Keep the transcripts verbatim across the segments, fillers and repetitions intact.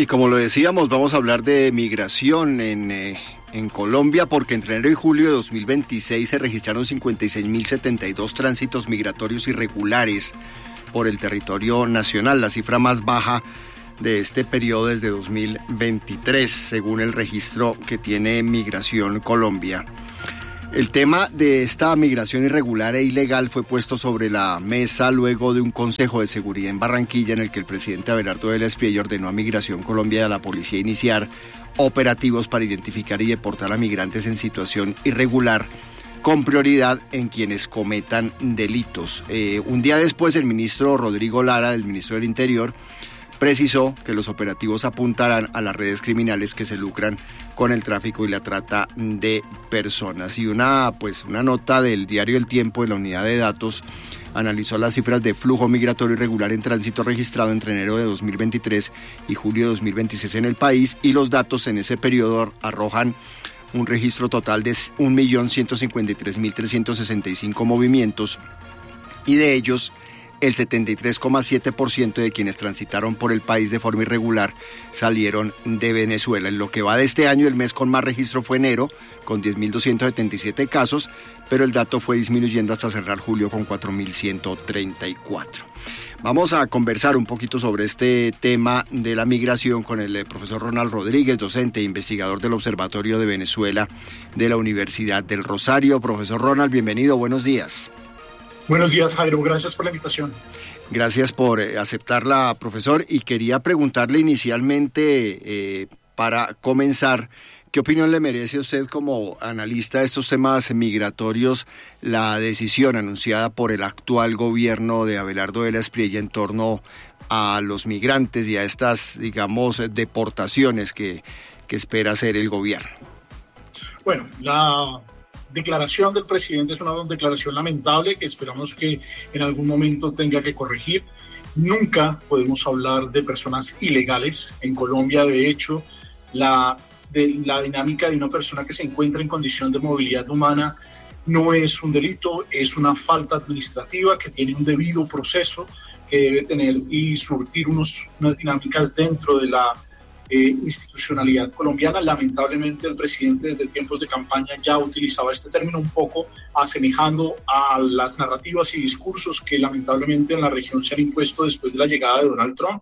Y como lo decíamos, vamos a hablar de migración en, eh, en Colombia, porque entre enero y julio de dos mil veintiséis se registraron cincuenta y seis mil setenta y dos tránsitos migratorios irregulares por el territorio nacional, la cifra más baja de este periodo desde dos mil veintitrés, según el registro que tiene Migración Colombia. El tema de esta migración irregular e ilegal fue puesto sobre la mesa luego de un consejo de seguridad en Barranquilla en el que el presidente Abelardo de la Espriella ordenó a Migración Colombia y a la policía iniciar operativos para identificar y deportar a migrantes en situación irregular, con prioridad en quienes cometan delitos. Eh, un día después, el ministro Rodrigo Lara, el ministro del Interior, precisó que los operativos apuntarán a las redes criminales que se lucran con el tráfico y la trata de personas. Y una, pues, una nota del diario El Tiempo de la unidad de datos analizó las cifras de flujo migratorio irregular en tránsito registrado entre enero de dos mil veintitrés y julio de dos mil veintiséis en el país, y los datos en ese periodo arrojan un registro total de un millón ciento cincuenta y tres mil trescientos sesenta y cinco movimientos, y de ellos el setenta y tres coma siete por ciento de quienes transitaron por el país de forma irregular salieron de Venezuela. En lo que va de este año, el mes con más registro fue enero, con diez mil doscientos setenta y siete casos, pero el dato fue disminuyendo hasta cerrar julio con cuatro mil ciento treinta y cuatro. Vamos a conversar un poquito sobre este tema de la migración con el profesor Ronald Rodríguez, docente e investigador del Observatorio de Venezuela de la Universidad del Rosario. Profesor Ronald, bienvenido, buenos días. Buenos días, Jairo, gracias por la invitación. Gracias por eh, aceptarla, profesor, y quería preguntarle inicialmente, eh, para comenzar, ¿qué opinión le merece a usted como analista de estos temas migratorios la decisión anunciada por el actual gobierno de Abelardo de la Espriella en torno a los migrantes y a estas, digamos, deportaciones que, que espera hacer el gobierno? Bueno, la declaración del presidente es una declaración lamentable que esperamos que en algún momento tenga que corregir. Nunca podemos hablar de personas ilegales. En Colombia, de hecho, la, de, la dinámica de una persona que se encuentra en condición de movilidad humana no es un delito, es una falta administrativa que tiene un debido proceso que debe tener y surtir unos, unas dinámicas dentro de la Eh, institucionalidad colombiana. Lamentablemente el presidente desde tiempos de campaña ya utilizaba este término un poco asemejando a las narrativas y discursos que lamentablemente en la región se han impuesto después de la llegada de Donald Trump,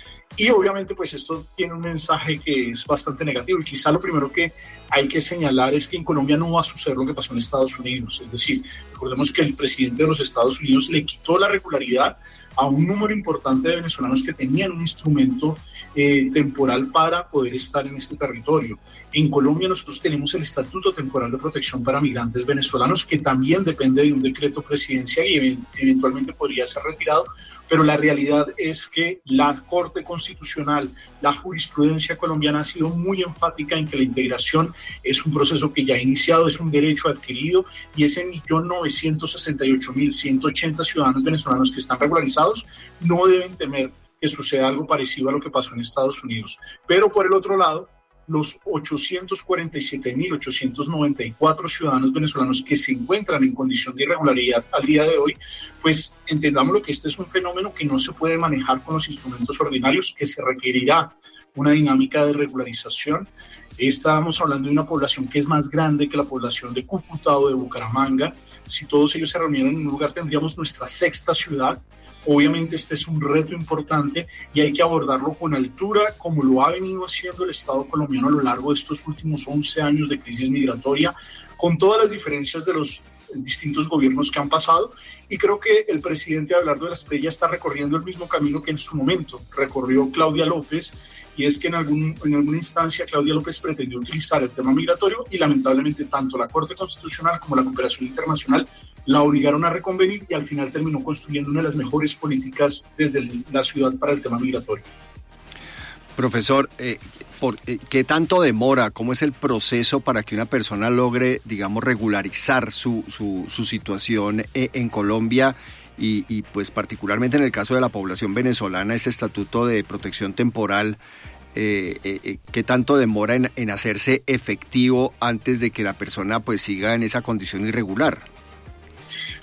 y obviamente pues esto tiene un mensaje que es bastante negativo, y quizá lo primero que hay que señalar es que en Colombia no va a suceder lo que pasó en Estados Unidos. Es decir, recordemos que el presidente de los Estados Unidos le quitó la regularidad a un número importante de venezolanos que tenían un instrumento eh, temporal para poder estar en este territorio. En Colombia nosotros tenemos el Estatuto Temporal de Protección para Migrantes Venezolanos, que también depende de un decreto presidencial y eventualmente podría ser retirado, pero la realidad es que la Corte Constitucional, la jurisprudencia colombiana ha sido muy enfática en que la integración es un proceso que ya ha iniciado, es un derecho adquirido, y ese un millón novecientos sesenta y ocho mil ciento ochenta ciudadanos venezolanos que están regularizados no deben temer que suceda algo parecido a lo que pasó en Estados Unidos. Pero por el otro lado, los ochocientos cuarenta y siete mil ochocientos noventa y cuatro ciudadanos venezolanos que se encuentran en condición de irregularidad al día de hoy, pues entendamos que este es un fenómeno que no se puede manejar con los instrumentos ordinarios, que se requerirá una dinámica de regularización. Estábamos hablando de una población que es más grande que la población de Cúcuta o de Bucaramanga. Si todos ellos se reunieran en un lugar, tendríamos nuestra sexta ciudad. Obviamente este es un reto importante y hay que abordarlo con altura, como lo ha venido haciendo el Estado colombiano a lo largo de estos últimos once años de crisis migratoria, con todas las diferencias de los distintos gobiernos que han pasado, y creo que el presidente Abelardo de la Espriella está recorriendo el mismo camino que en su momento recorrió Claudia López, y es que en, algún, en alguna instancia Claudia López pretendió utilizar el tema migratorio y lamentablemente tanto la Corte Constitucional como la cooperación internacional la obligaron a reconvenir, y al final terminó construyendo una de las mejores políticas desde la ciudad para el tema migratorio. Profesor, eh, por, eh, ¿qué tanto demora? ¿Cómo es el proceso para que una persona logre, digamos, regularizar su, su, su situación eh, en Colombia? Y, y pues particularmente en el caso de la población venezolana, ese estatuto de protección temporal, eh, eh, ¿qué tanto demora en, en hacerse efectivo antes de que la persona pues siga en esa condición irregular?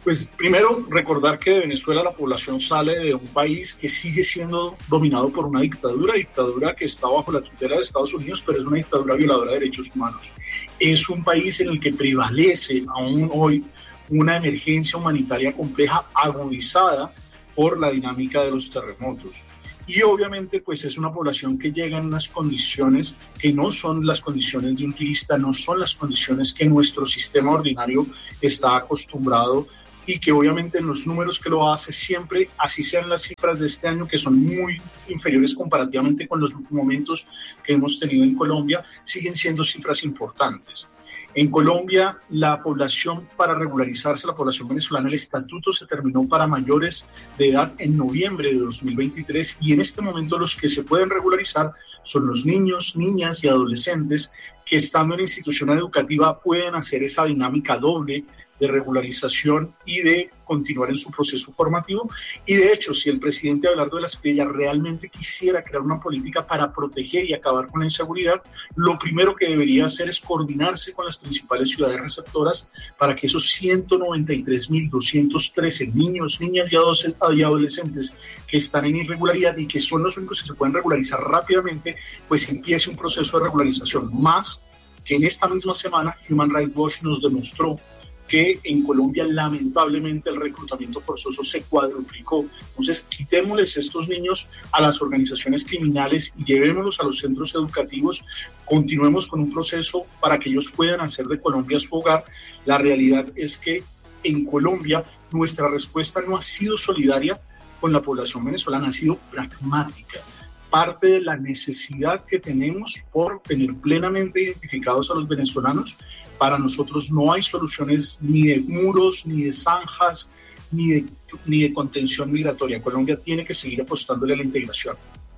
Pues primero recordar que de Venezuela la población sale de un país que sigue siendo dominado por una dictadura, dictadura que está bajo la tutela de Estados Unidos, pero es una dictadura violadora de derechos humanos. Es un país en el que prevalece aún hoy una emergencia humanitaria compleja agudizada por la dinámica de los terremotos. Y obviamente pues es una población que llega en unas condiciones que no son las condiciones de un turista, no son las condiciones que nuestro sistema ordinario está acostumbrado, y que obviamente en los números que lo hace siempre, así sean las cifras de este año que son muy inferiores comparativamente con los momentos que hemos tenido en Colombia, siguen siendo cifras importantes. En Colombia, la población para regularizarse, la población venezolana, el estatuto se terminó para mayores de edad en noviembre de dos mil veintitrés, y en este momento los que se pueden regularizar son los niños, niñas y adolescentes que estando en la institución educativa pueden hacer esa dinámica doble de regularización y de continuar en su proceso formativo. Y de hecho, si el presidente Abelardo de la Espriella realmente quisiera crear una política para proteger y acabar con la inseguridad, lo primero que debería hacer es coordinarse con las principales ciudades receptoras para que esos ciento noventa y tres mil doscientos trece niños, niñas y adolescentes que están en irregularidad y que son los únicos que se pueden regularizar rápidamente, pues empiece un proceso de regularización. Más que en esta misma semana Human Rights Watch nos demostró que en Colombia lamentablemente el reclutamiento forzoso se cuadruplicó. Entonces quitémosles estos niños a las organizaciones criminales y llevémoslos a los centros educativos, continuemos con un proceso para que ellos puedan hacer de Colombia su hogar. La realidad es que en Colombia nuestra respuesta no ha sido solidaria con la población venezolana, ha sido pragmática. Parte de la necesidad que tenemos por tener plenamente identificados a los venezolanos. Para nosotros no hay soluciones ni de muros, ni de zanjas, ni de, ni de contención migratoria. Colombia tiene que seguir apostándole a la integración.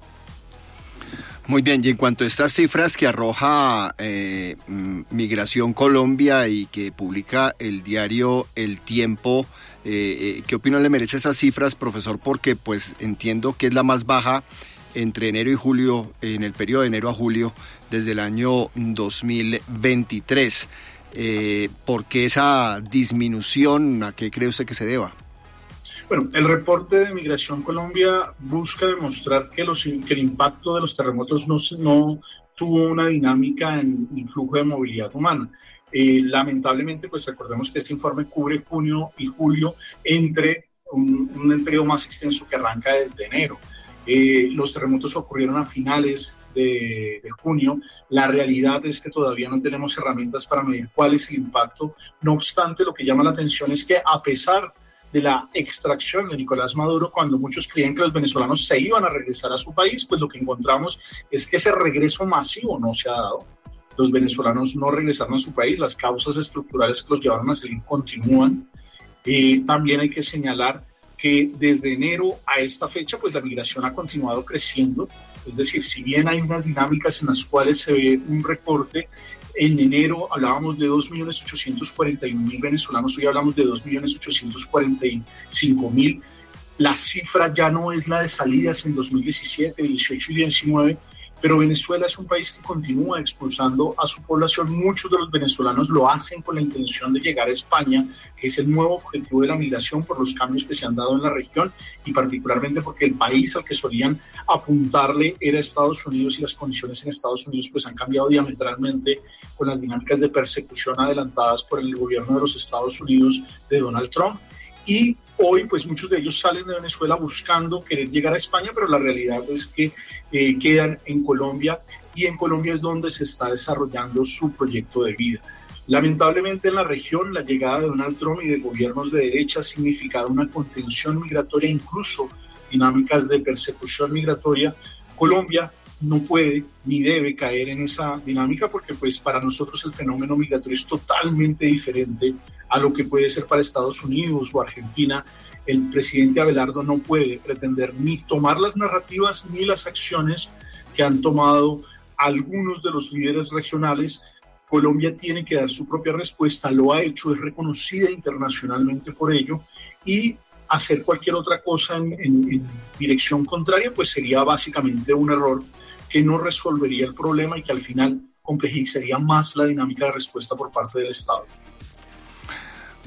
Muy bien, y en cuanto a estas cifras que arroja eh, Migración Colombia y que publica el diario El Tiempo, eh, ¿qué opinión le merece esas cifras, profesor? Porque pues entiendo que es la más baja entre enero y julio, en el periodo de enero a julio, desde el año dos mil veintitrés. Eh, ¿Por qué esa disminución? ¿A qué cree usted que se deba? Bueno, el reporte de Migración Colombia busca demostrar que, los, que el impacto de los terremotos no, no tuvo una dinámica en el flujo de movilidad humana. Eh, lamentablemente, pues recordemos que este informe cubre junio y julio entre un, un periodo más extenso que arranca desde enero. Eh, los terremotos ocurrieron a finales de, de junio. La realidad es que todavía no tenemos herramientas para medir cuál es el impacto. No obstante, lo que llama la atención es que a pesar de la extracción de Nicolás Maduro, cuando muchos creían que los venezolanos se iban a regresar a su país, pues lo que encontramos es que ese regreso masivo no se ha dado. Los venezolanos no regresaron a su país, las causas estructurales que los llevaron a salir continúan. Eh, también hay que señalar que desde enero a esta fecha, pues la migración ha continuado creciendo. Es decir, si bien hay unas dinámicas en las cuales se ve un recorte, en enero hablábamos de dos millones ochocientos cuarenta y un mil venezolanos, hoy hablamos de dos millones ochocientos cuarenta y cinco mil. La cifra ya no es la de salidas en dos mil diecisiete, dieciocho y diecinueve, pero Venezuela es un país que continúa expulsando a su población. Muchos de los venezolanos lo hacen con la intención de llegar a España, que es el nuevo objetivo de la migración por los cambios que se han dado en la región y particularmente porque el país al que solían apuntarle era Estados Unidos, y las condiciones en Estados Unidos pues han cambiado diametralmente con las dinámicas de persecución adelantadas por el gobierno de los Estados Unidos de Donald Trump. Y hoy, pues muchos de ellos salen de Venezuela buscando querer llegar a España, pero la realidad es que eh, quedan en Colombia, y en Colombia es donde se está desarrollando su proyecto de vida. Lamentablemente en la región, la llegada de Donald Trump y de gobiernos de derecha ha significado una contención migratoria, incluso dinámicas de persecución migratoria. Colombia no puede ni debe caer en esa dinámica, porque pues para nosotros el fenómeno migratorio es totalmente diferente a lo que puede ser para Estados Unidos o Argentina. El presidente Abelardo no puede pretender ni tomar las narrativas ni las acciones que han tomado algunos de los líderes regionales. Colombia tiene que dar su propia respuesta, lo ha hecho, es reconocida internacionalmente por ello, y hacer cualquier otra cosa en, en, en dirección contraria pues sería básicamente un error que no resolvería el problema y que al final complejizaría más la dinámica de respuesta por parte del Estado.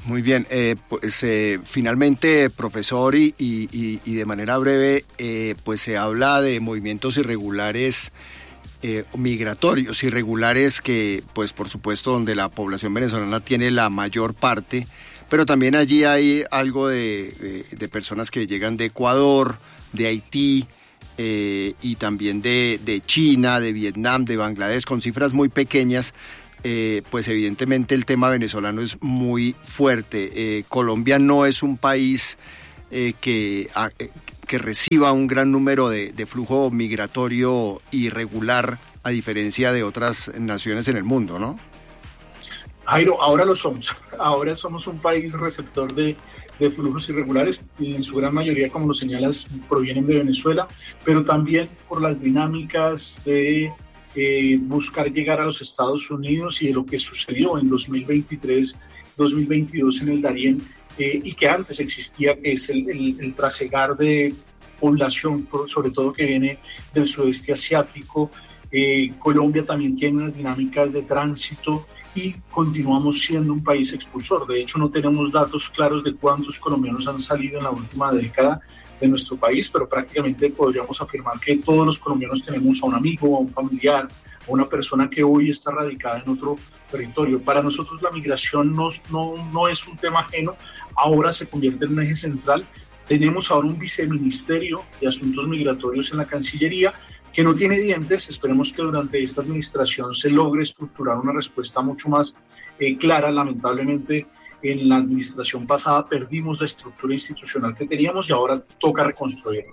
Muy bien, eh, pues eh, finalmente, profesor, y, y, y de manera breve, eh, pues se habla de movimientos irregulares, eh, migratorios irregulares, que pues por supuesto donde la población venezolana tiene la mayor parte, pero también allí hay algo de, de, de personas que llegan de Ecuador, de Haití, eh, y también de, de China, de Vietnam, de Bangladesh, con cifras muy pequeñas. Eh, pues evidentemente el tema venezolano es muy fuerte. Eh, Colombia no es un país eh, que, a, que reciba un gran número de, de flujo migratorio irregular, a diferencia de otras naciones en el mundo, ¿no? Jairo, ahora lo somos. Ahora somos un país receptor de, de flujos irregulares, y en su gran mayoría, como lo señalas, provienen de Venezuela, pero también por las dinámicas de Eh, buscar llegar a los Estados Unidos y de lo que sucedió en dos mil veintitrés, dos mil veintidós en el Darién, eh, y que antes existía, que es el, el, el trasegar de población, sobre todo que viene del sudeste asiático. Eh, Colombia también tiene unas dinámicas de tránsito y continuamos siendo un país expulsor. De hecho, no tenemos datos claros de cuántos colombianos han salido en la última década de nuestro país, pero prácticamente podríamos afirmar que todos los colombianos tenemos a un amigo, a un familiar, a una persona que hoy está radicada en otro territorio. Para nosotros la migración no, no, no es un tema ajeno, ahora se convierte en un eje central. Tenemos ahora un viceministerio de Asuntos Migratorios en la Cancillería que no tiene dientes. Esperemos que durante esta administración se logre estructurar una respuesta mucho más eh, clara. Lamentablemente, en la administración pasada perdimos la estructura institucional que teníamos y ahora toca reconstruirla.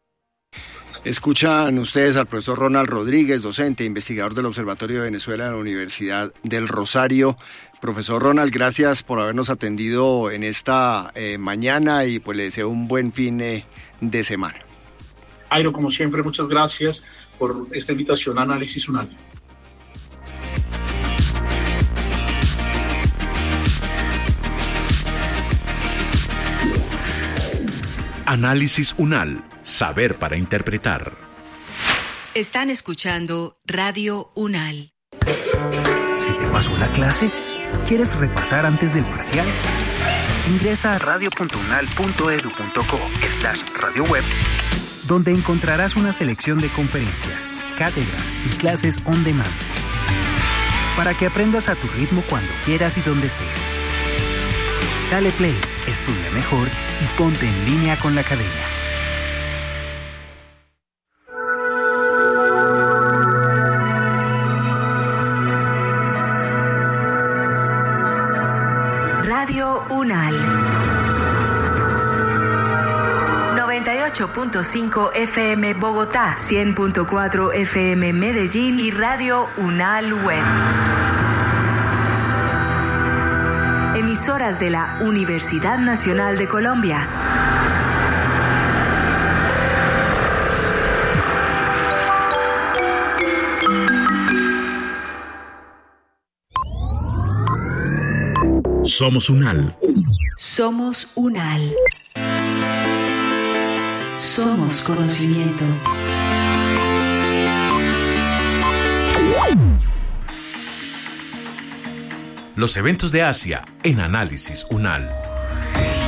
Escuchan ustedes al profesor Ronald Rodríguez, docente e investigador del Observatorio de Venezuela de la Universidad del Rosario. Profesor Ronald, gracias por habernos atendido en esta eh, mañana, y pues le deseo un buen fin eh, de semana. Jairo, como siempre, muchas gracias por esta invitación a Análisis UNAL. Análisis UNAL, saber para interpretar. Están escuchando Radio UNAL. ¿Se te pasó la clase? ¿Quieres repasar antes del parcial? Ingresa a radio punto unal punto edu punto co slash radio web, donde encontrarás una selección de conferencias, cátedras y clases on demand, para que aprendas a tu ritmo cuando quieras y donde estés. Dale play, estudia mejor y ponte en línea con la academia. Radio UNAL noventa y ocho punto cinco F M Bogotá, cien punto cuatro F M Medellín y Radio UNAL Web. Emisoras de la Universidad Nacional de Colombia. Somos UNAL. Somos UNAL. Somos conocimiento. Los eventos de Asia en Análisis UNAL.